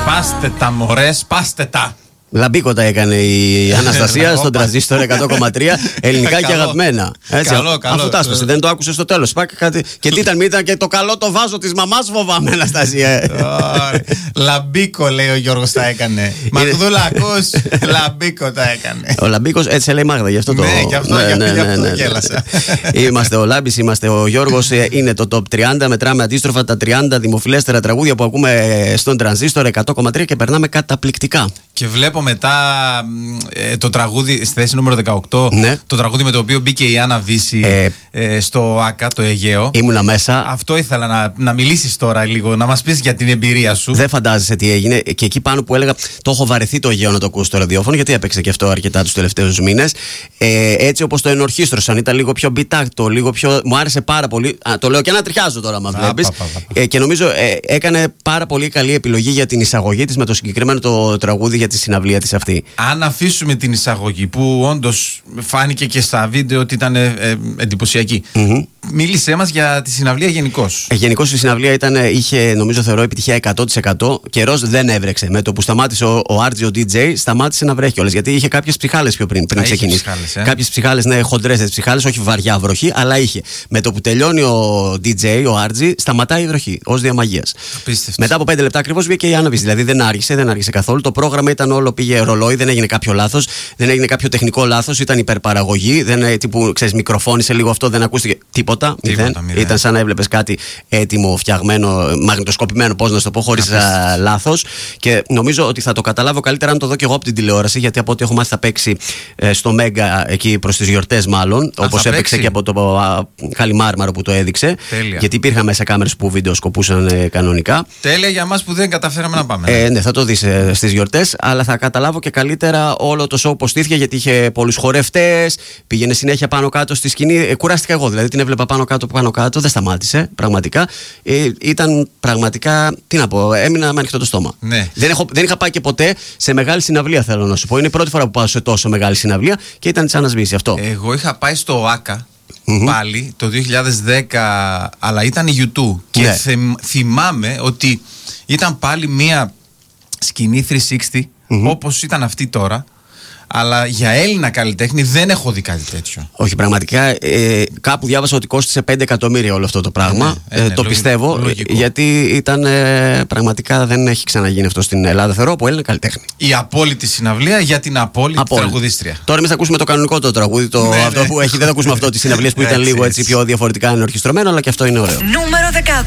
Σπάστε τα μωρέ, σπάστε τα. Λαμπίκοτα έκανε η Αναστασία στον τρανζίστορ 100,3 ελληνικά και αγαπημένα. Έτσι, καλό. αφού τα έσπασε, δεν το άκουσε στο τέλος. Και τι ήταν το καλό το βάζο της μαμάς, φοβάμαι, Αναστασία. Λαμπίκο, λέει ο Γιώργος, τα έκανε. Μαγδούλα, ακούς, Λαμπίκο τα έκανε. Ο Λαμπίκος, έτσι λέει η Μάγδα, γι' αυτό το. Ναι, γι' αυτό γέλασα. Είμαστε ο Λάμπης, είμαστε ο Γιώργος. Είναι το top 30. Μετράμε αντίστροφα τα 30 δημοφιλέστερα τραγούδια που ακούμε στον τρανζίστορ 100,3 και περνάμε καταπληκτικά. Και βλέπω μετά το τραγούδι στη θέση νούμερο 18, ναι. Το τραγούδι με το οποίο μπήκε η Άννα Βύση στο ΆΚΑ, το Αιγαίο. Ήμουνα μέσα. Αυτό ήθελα να μιλήσεις τώρα λίγο, να μας πεις για την εμπειρία σου. Δεν φαντάζεσαι τι έγινε. Και εκεί πάνω που έλεγα, το έχω βαρεθεί το Αιγαίο να το ακούω στο ραδιόφωνο, γιατί έπαιξε και αυτό αρκετά τους τελευταίους μήνες. Έτσι όπως το ενορχίστρωσαν, ήταν λίγο πιο μπιτάκτο, λίγο πιο. Μου άρεσε πάρα πολύ. Το λέω και να τριχιάζω τώρα, μα βλέπεις. Και νομίζω έκανε πάρα πολύ καλή επιλογή για την εισαγωγή της με το συγκεκριμένο το τραγούδι για τη συναυλία της αυτή. Αν αφήσουμε την εισαγωγή που όντως φάνηκε και στα βίντεο ότι ήταν εντυπωσιακή, μίλησέ μας για τη συναυλία γενικώς. Γενικώς η συναυλία είχε, νομίζω, θεωρώ επιτυχία 100%. Καιρός δεν έβρεξε. Με το που σταμάτησε ο RG, ο DJ, σταμάτησε να βρέχει όλες. Γιατί είχε κάποιες ψυχάλες πιο πριν ξεκινήσει. Κάποιες ψυχάλες, ναι, χοντρές ψυχάλες, όχι βαριά βροχή, αλλά είχε. Με το που τελειώνει ο DJ, ο RG, σταματάει η βροχή ως διαμαγείας. Μετά από 5 λεπτά ακριβώς βγήκε η Άννα Βύση. Δηλαδή δεν άργησε καθόλου. Το πρόγραμμα ήταν όλο, πήγε ρολόι, δεν έγινε κάποιο λάθος, δεν έγινε κάποιο τεχνικό λάθος, ήταν υπερπαραγωγή. Δεν, τύπου, ξέρεις, μικροφώνησε λίγο αυτό, δεν ακούστηκε τίποτα. Μηδέν. Ήταν σαν να έβλεπες κάτι έτοιμο, φτιαγμένο, μαγνητοσκοπημένο, πώς να το πω, χωρίς λάθος. Και νομίζω ότι θα το καταλάβω καλύτερα αν το δω και εγώ από την τηλεόραση, γιατί από ό,τι έχω μάθει θα παίξει στο Μέγκα εκεί προς τις γιορτές, μάλλον. Όπως έπαιξε και από το Χαλιμάρμαρο που το έδειξε. Τέλεια. Γιατί υπήρχαν μέσα κάμερες που βιντεοσκοπούσαν κανονικά. Τέλεια για εμάς που δεν καταφέραμε να πάμε. Ναι, θα το δεις στις γιορτές, αλλά θα καταλάβω και καλύτερα όλο το show πως στήθηκε, γιατί είχε πολλούς χορευτές, πήγαινε συνέχεια πάνω κάτω στη σκηνή. Κουράστηκα εγώ, δηλαδή την έβλεπα πάνω κάτω, δεν σταμάτησε πραγματικά. Ήταν πραγματικά, τι να πω, έμεινα με ανοιχτό το στόμα. Ναι. Δεν είχα πάει και ποτέ σε μεγάλη συναυλία, θέλω να σου πω. Είναι η πρώτη φορά που πάω σε τόσο μεγάλη συναυλία και ήταν της Άννας Βύση αυτό. Εγώ είχα πάει στο ΆΚΑ. Πάλι το 2010, αλλά ήταν η U2 και ναι. Θυμάμαι ότι ήταν πάλι μια σκηνή 360 όπως ήταν αυτή τώρα, αλλά για Έλληνα καλλιτέχνη δεν έχω δει κάτι τέτοιο. Όχι, πραγματικά κάπου διάβασα ότι κόστησε 5 εκατομμύρια όλο αυτό το πράγμα. Το πιστεύω, λογικό. Γιατί ήταν πραγματικά δεν έχει ξαναγίνει αυτό στην Ελλάδα, θεωρώ, από Έλληνα καλλιτέχνη. Η απόλυτη συναυλία για την απόλυτη τραγουδίστρια. Τώρα εμείς θα ακούσουμε το κανονικό το τραγούδι, αυτό που έχει, δεν θα ακούσουμε αυτό τις συναυλίες που ήταν λίγο έτσι πιο διαφορετικά ενορχιστρωμένο, αλλά και αυτό είναι ωραίο. Νούμερο 18.